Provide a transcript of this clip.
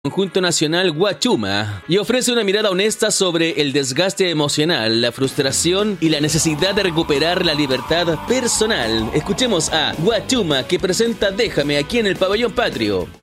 Conjunto nacional Guachuma y ofrece una mirada honesta sobre el desgaste emocional, la frustración y la necesidad de recuperar la libertad personal. Escuchemos a Guachuma, que presenta Déjame aquí en el Pabellón Patrio.